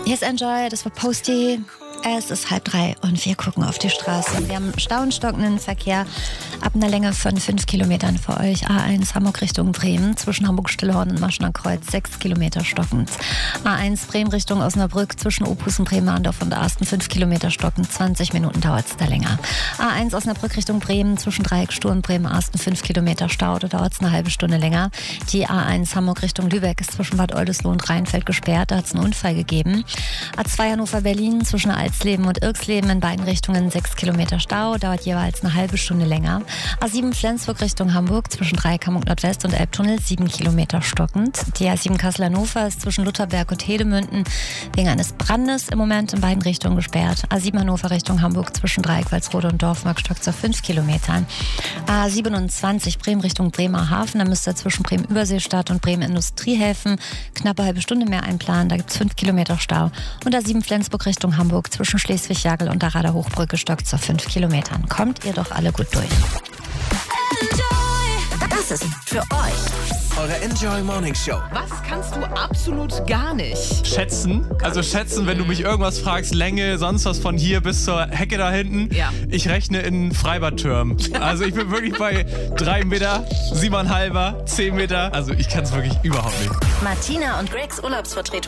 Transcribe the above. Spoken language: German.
Hier ist Enjoy, das war Posty. Es ist 2:30 und wir gucken auf die Straße. Wir haben stauenstockenden Verkehr ab einer Länge von 5 Kilometern für euch. A1 Hamburg Richtung Bremen, zwischen Hamburg-Stillhorn und Maschner Kreuz 6 Kilometer stockend. A1 Bremen Richtung Osnabrück, zwischen Ophusen, Bremerndorf und Arsten 5 Kilometer stockend. 20 Minuten dauert es da länger. A1 Osnabrück Richtung Bremen, zwischen Dreiecksturm, Bremen-Arsten 5 Kilometer Stau, da dauert es eine halbe Stunde länger. Die A1 Hamburg Richtung Lübeck ist zwischen Bad Oldesloe und Rheinfeld gesperrt, da hat es einen Unfall gegeben. A2 Hannover-Berlin, zwischen Alsleben und Irksleben in beiden Richtungen 6 Kilometer Stau, dauert jeweils eine halbe Stunde länger. A7 Flensburg Richtung Hamburg, zwischen Dreieck Hamburg Nordwest und Elbtunnel 7 Kilometer stockend. Die A7 Kassel-Hannover ist zwischen Lutherberg und Hedemünden wegen eines Brandes im Moment in beiden Richtungen gesperrt. A7 Hannover Richtung Hamburg, zwischen Dreieck Walsrode und Dorfmark stockt auf 5 Kilometern. A27 Bremen Richtung Bremerhaven, da müsst ihr zwischen Bremen-Überseestadt und Bremen-Industriehäfen knappe halbe Stunde mehr einplanen, da gibt es 5 Kilometer Stau. Und A7 Flensburg Richtung Hamburg, zwischen Schleswig-Jagel und der Rader Hochbrücke stockt es auf 5 Kilometern. Kommt ihr doch alle gut durch. Das ist für euch eure Enjoy Morning Show. Was kannst du absolut gar nicht? Schätzen. Also schätzen, wenn du mich irgendwas fragst, Länge, sonst was von hier bis zur Hecke da hinten. Ja. Ich rechne in Freibadtürmen. Also ich bin wirklich bei 3 Meter, 7,5, 10 Meter. Also ich kann es wirklich überhaupt nicht. Martina und Gregs Urlaubsvertretung